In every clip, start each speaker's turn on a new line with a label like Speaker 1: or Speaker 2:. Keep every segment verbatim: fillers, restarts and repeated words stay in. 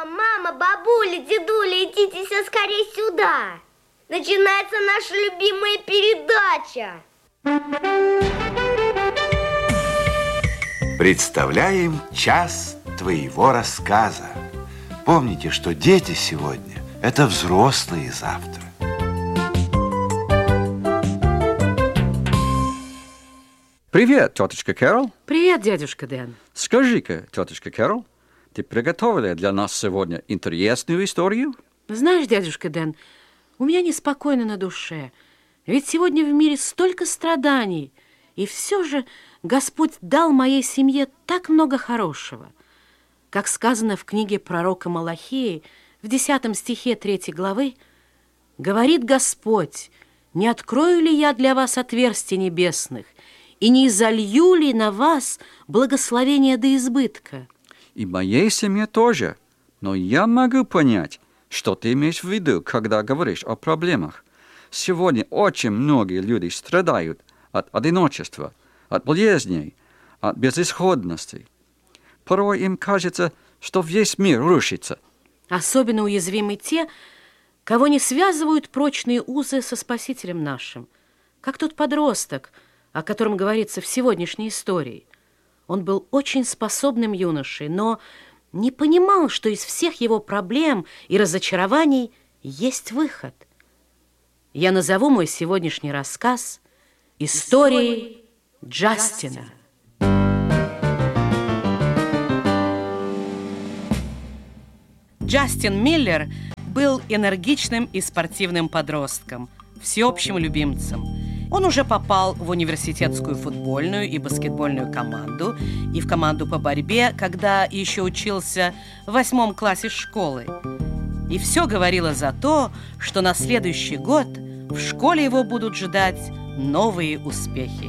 Speaker 1: Папа, мама, бабуля, дедуля, идите все скорее сюда. Начинается наша любимая передача.
Speaker 2: Представляем час твоего рассказа. Помните, что дети сегодня – это взрослые завтра.
Speaker 3: Привет, тетушка Кэрол.
Speaker 4: Привет, дядюшка Дэн.
Speaker 3: Скажи-ка, тетушка Кэрол, ты приготовила для нас сегодня интересную историю?
Speaker 4: Знаешь, дядюшка Дэн, у меня неспокойно на душе. Ведь сегодня в мире столько страданий, и все же Господь дал моей семье так много хорошего. Как сказано в книге пророка Малахии, в десятом стихе третьей главы, говорит Господь: «Не открою ли я для вас отверстий небесных, и не изолью ли на вас благословение до избытка?»
Speaker 3: И моей семье тоже. Но я могу понять, что ты имеешь в виду, когда говоришь о проблемах. Сегодня очень многие люди страдают от одиночества, от болезней, от безысходности. Порой им кажется, что весь мир рушится.
Speaker 4: Особенно уязвимы те, кого не связывают прочные узы со Спасителем нашим, как тот подросток, о котором говорится в сегодняшней истории. Он был очень способным юношей, но не понимал, что из всех его проблем и разочарований есть выход. Я назову мой сегодняшний рассказ историей Джастина. Джастин Миллер был энергичным и спортивным подростком, всеобщим любимцем. Он уже попал в университетскую футбольную и баскетбольную команду и в команду по борьбе, когда еще учился в восьмом классе школы. И все говорило за то, что на следующий год в школе его будут ждать новые успехи.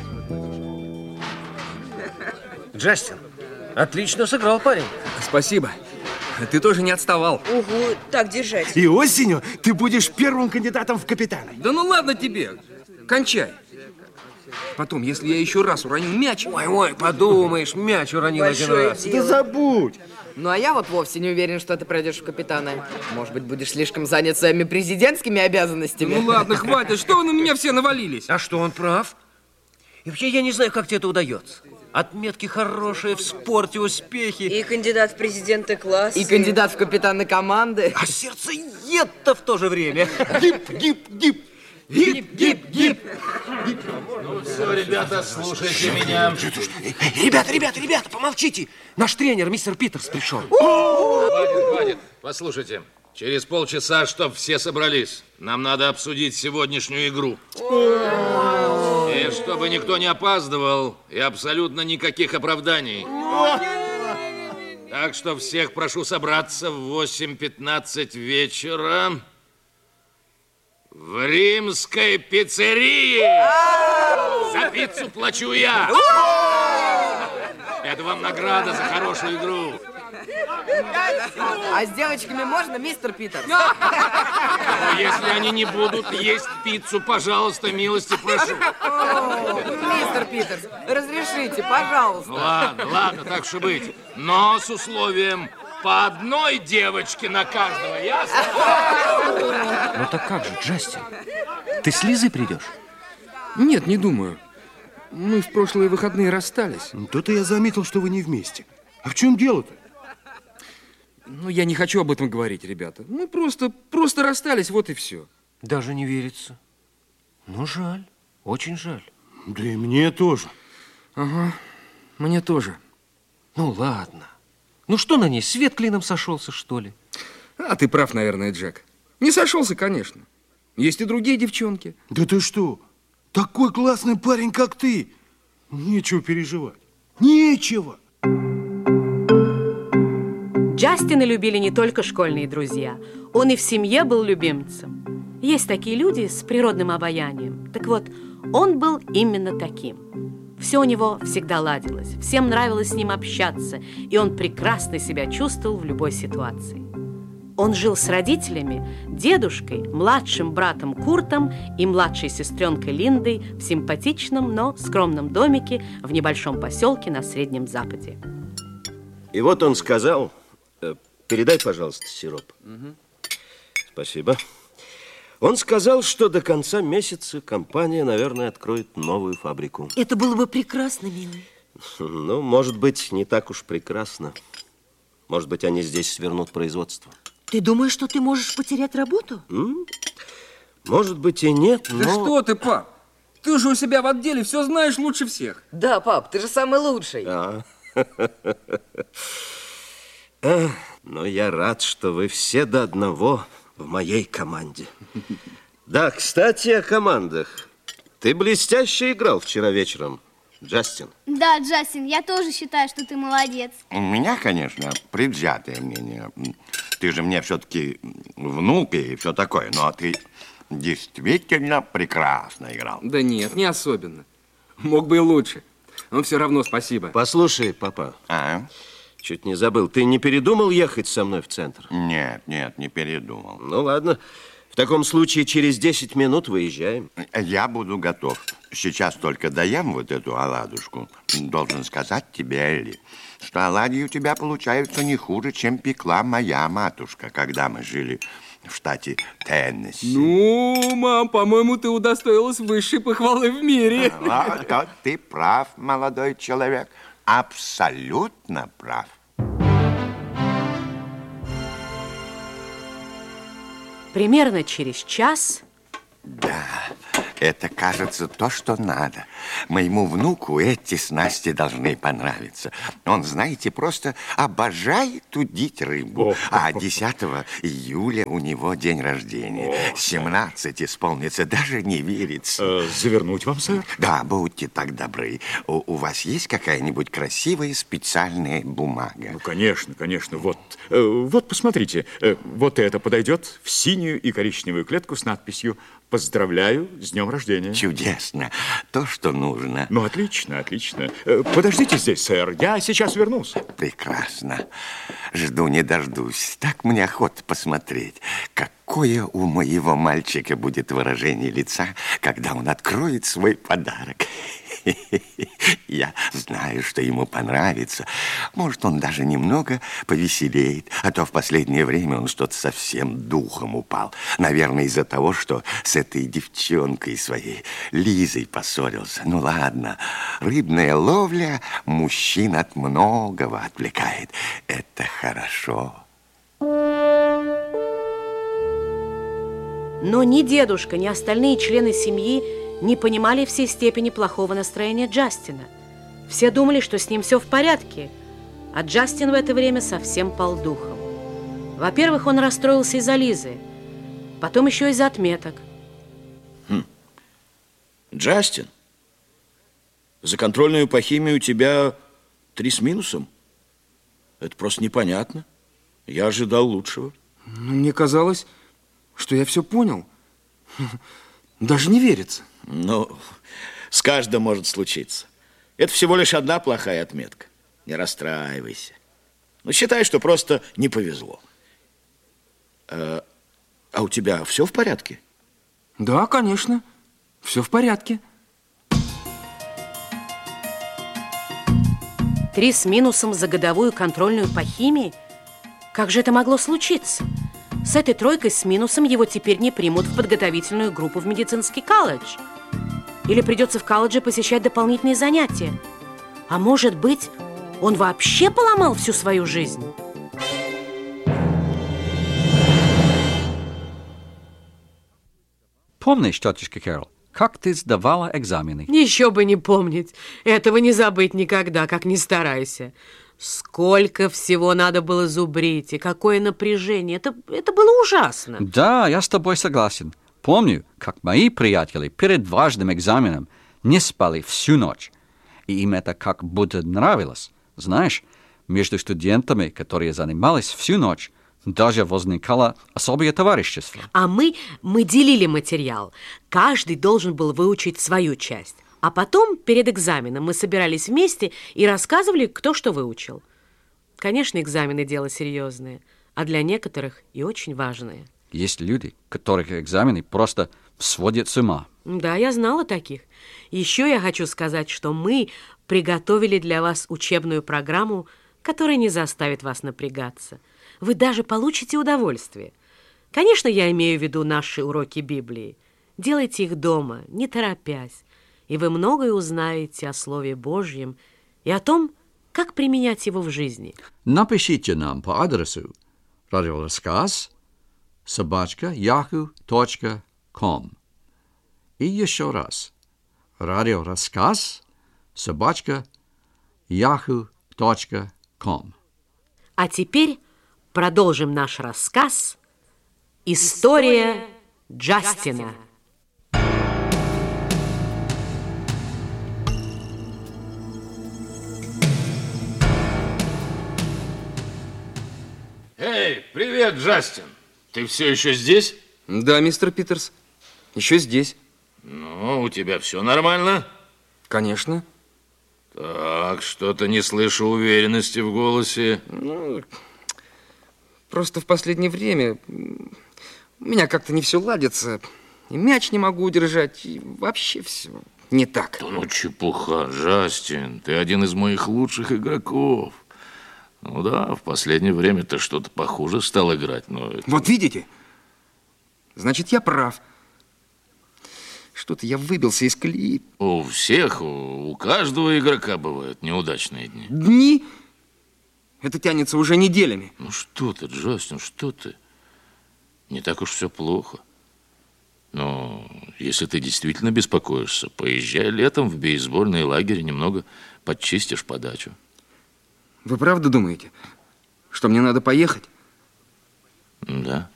Speaker 5: Джастин, отлично сыграл, парень.
Speaker 6: Спасибо. Ты тоже не отставал.
Speaker 7: Угу, так держать.
Speaker 5: И осенью ты будешь первым кандидатом в капитаны.
Speaker 6: Да ну ладно тебе. Кончай. Потом, если я еще раз уроню мяч...
Speaker 5: Ой, ой, подумаешь, мяч уронил один раз.
Speaker 7: Дело.
Speaker 5: Да забудь.
Speaker 7: Ну, а я вот вовсе не уверен, что ты пройдешь в капитаны. Может быть, будешь слишком занят своими президентскими обязанностями.
Speaker 6: Ну ладно, хватит. Что вы на меня все навалились?
Speaker 5: А что, он прав? И вообще, я не знаю, как тебе это удается. Отметки хорошие, в спорте успехи.
Speaker 7: И кандидат в президенты класса. И кандидат в капитаны команды.
Speaker 5: А сердцеед-то в то же время. Гип, гип, гип. Гип, гип, гип.
Speaker 8: Ну все, ребята, слушайте меня.
Speaker 5: Ребята, ребята, ребята, помолчите. Наш тренер, мистер Питерс, пришел.
Speaker 8: Хватит, хватит. Послушайте, через полчаса, чтоб все собрались, нам надо обсудить сегодняшнюю игру. И чтобы никто не опаздывал, и абсолютно никаких оправданий. Так что всех прошу собраться в восемь пятнадцать вечера в римской пиццерии. За пиццу плачу я. Это вам награда за хорошую игру.
Speaker 7: А с девочками можно, мистер Питерс?
Speaker 8: Но если они не будут есть пиццу, пожалуйста, милости прошу.
Speaker 7: О, мистер Питерс, разрешите, пожалуйста.
Speaker 8: Ладно, ладно, так уж и быть. Но с условием по одной девочке на каждого, ясно?
Speaker 5: Ну так как же, Джастин? Ты с Лизой придешь?
Speaker 6: Нет, не думаю. Мы в прошлые выходные расстались.
Speaker 5: То-то я заметил, что вы не вместе. А в чем дело-то?
Speaker 6: Ну, я не хочу об этом говорить, ребята. Мы просто, просто расстались, вот и все.
Speaker 5: Даже не верится. Ну, жаль, очень жаль.
Speaker 2: Да и мне тоже.
Speaker 6: Ага, мне тоже.
Speaker 5: Ну, ладно. Ну, что на ней, свет клином сошелся, что ли?
Speaker 6: А ты прав, наверное, Джек. Не сошелся, конечно. Есть и другие девчонки.
Speaker 2: Да ты что? Такой классный парень, как ты. Нечего переживать. Нечего.
Speaker 4: Джастина любили не только школьные друзья. Он и в семье был любимцем. Есть такие люди с природным обаянием. Так вот, он был именно таким. Все у него всегда ладилось. Всем нравилось с ним общаться. И он прекрасно себя чувствовал в любой ситуации. Он жил с родителями, дедушкой, младшим братом Куртом и младшей сестренкой Линдой в симпатичном, но скромном домике в небольшом поселке на Среднем Западе.
Speaker 9: И вот он сказал:
Speaker 5: передай, пожалуйста, сироп. Угу. Спасибо. Он сказал, что до конца месяца компания, наверное, откроет новую фабрику.
Speaker 9: Это было бы прекрасно, милый.
Speaker 5: Ну, может быть, не так уж прекрасно. Может быть, они здесь свернут производство.
Speaker 9: Ты думаешь, что ты можешь потерять работу?
Speaker 5: М? Может быть и нет, но...
Speaker 6: Да что ты, пап? Ты же у себя в отделе все знаешь лучше всех.
Speaker 7: Да, пап, ты же самый лучший.
Speaker 5: А. Но я рад, что вы все до одного в моей команде. Да, кстати, о командах. Ты блестяще играл вчера вечером, Джастин.
Speaker 10: Да, Джастин, я тоже считаю, что ты молодец.
Speaker 2: У меня, конечно, предвзятое мнение. Ты же мне все-таки внук и все такое, но ты действительно прекрасно играл.
Speaker 6: Да нет, не особенно. Мог бы и лучше. Но все равно спасибо.
Speaker 5: Послушай, папа.
Speaker 2: А?
Speaker 5: Чуть не забыл. Ты не передумал ехать со мной в центр?
Speaker 2: Нет, нет, не передумал.
Speaker 5: Ну, ладно. В таком случае через десять минут выезжаем.
Speaker 2: Я буду готов. Сейчас только доем вот эту оладушку. Должен сказать тебе, Элли, что оладьи у тебя получаются не хуже, чем пекла моя матушка, когда мы жили в штате Теннесси.
Speaker 6: Ну, мам, по-моему, ты удостоилась высшей похвалы в мире.
Speaker 2: А, а, ты прав, молодой человек. Абсолютно прав.
Speaker 4: Примерно через час...
Speaker 2: Да, это, кажется, то, что надо. Моему внуку эти снасти должны понравиться. Он, знаете, просто обожает удить рыбу. О, а десятого июля у него день рождения. семнадцать исполнится, даже не верится.
Speaker 11: Э, завернуть вам, сэр?
Speaker 2: Да, будьте так добры. У, у вас есть какая-нибудь красивая специальная бумага?
Speaker 11: Ну, конечно, конечно. Вот, э, вот посмотрите. Э, вот это подойдет в синюю и коричневую клетку с надписью «Поздравляю с днем рождения».
Speaker 2: Чудесно. То, что нужно.
Speaker 11: Ну, отлично, отлично. Э, подождите здесь, сэр. Я сейчас вернусь.
Speaker 2: Прекрасно. Жду не дождусь. Так мне охота посмотреть, какое у моего мальчика будет выражение лица, когда он откроет свой подарок. Я знаю, что ему понравится. Может, он даже немного повеселеет, а то в последнее время он что-то совсем духом упал. Наверное, из-за того, что с этой девчонкой своей Лизой поссорился. Ну, ладно, рыбная ловля мужчин от многого отвлекает. Это хорошо.
Speaker 4: Но ни дедушка, ни остальные члены семьи не понимали всей степени плохого настроения Джастина. Все думали, что с ним все в порядке, а Джастин в это время совсем пал духом. Во-первых, он расстроился из-за Лизы, потом еще из-за отметок.
Speaker 12: Хм. Джастин, за контрольную по химии у тебя три с минусом? Это просто непонятно. Я ожидал лучшего.
Speaker 6: Ну, мне казалось, что я все понял. Даже не верится.
Speaker 12: Ну, с каждым может случиться. Это всего лишь одна плохая отметка. Не расстраивайся. Ну, считай, что просто не повезло. А, а у тебя все в порядке?
Speaker 6: Да, конечно. Все в порядке.
Speaker 4: Три с минусом за годовую контрольную по химии? Как же это могло случиться? С этой тройкой с минусом его теперь не примут в подготовительную группу в медицинский колледж. Или придется в колледже посещать дополнительные занятия. А может быть, он вообще поломал всю свою жизнь?
Speaker 3: Помнишь, тетушка Кэрол, как ты сдавала экзамены?
Speaker 4: Еще бы не помнить. Этого не забыть никогда, как ни старайся. Сколько всего надо было зубрить, и какое напряжение. Это, это было ужасно.
Speaker 3: Да, я с тобой согласен. Помню, как мои приятели перед важным экзаменом не спали всю ночь. И им это как будто нравилось. Знаешь, между студентами, которые занимались всю ночь, даже возникало особое товарищество.
Speaker 4: А мы, мы делили материал. Каждый должен был выучить свою часть. А потом, перед экзаменом, мы собирались вместе и рассказывали, кто что выучил. Конечно, экзамены – дело серьезное, а для некоторых и очень важное.
Speaker 3: Есть люди, которых экзамены просто сводят с ума.
Speaker 4: Да, я знала таких. Еще я хочу сказать, что мы приготовили для вас учебную программу который не заставит вас напрягаться. Вы даже получите удовольствие. Конечно, я имею в виду наши уроки Библии. Делайте их дома, не торопясь, и вы многое узнаете о Слове Божьем и о том, как применять его в жизни.
Speaker 3: Напишите нам по адресу радиорассказ собачка яху точка ком. И еще раз. Радиорассказ собачка яху точка ком.
Speaker 4: А теперь продолжим наш рассказ «История Джастина».
Speaker 8: Эй, привет, Джастин. Ты все еще здесь?
Speaker 6: Да, мистер Питерс, еще здесь.
Speaker 8: Ну, у тебя все нормально?
Speaker 6: Конечно.
Speaker 8: Так, что-то не слышу уверенности в голосе.
Speaker 6: Ну, просто в последнее время у меня как-то не все ладится. И мяч не могу удержать, и вообще все не так.
Speaker 8: Да ну, чепуха, Джастин. Ты один из моих лучших игроков. Ну да, в последнее время ты что-то похуже стал играть, но... Это...
Speaker 6: Вот видите? Значит, я прав. Что-то я выбился из колеи.
Speaker 8: У всех, у, у каждого игрока бывают неудачные дни.
Speaker 6: Дни? Это тянется уже неделями.
Speaker 8: Ну что ты, Джастин, что ты? Не так уж все плохо. Но если ты действительно беспокоишься, поезжай летом в бейсбольный лагерь, немного подчистишь подачу.
Speaker 6: Вы правда думаете, что мне надо поехать?
Speaker 8: Да.